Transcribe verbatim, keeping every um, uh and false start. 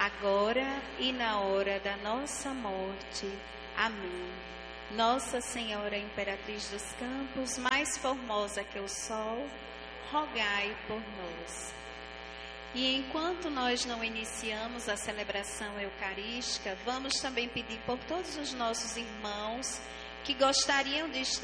agora e na hora da nossa morte. Amém. Nossa Senhora Imperatriz dos Campos, mais formosa que o sol, rogai por nós. E enquanto nós não iniciamos a celebração eucarística, vamos também pedir por todos os nossos irmãos que gostariam de estar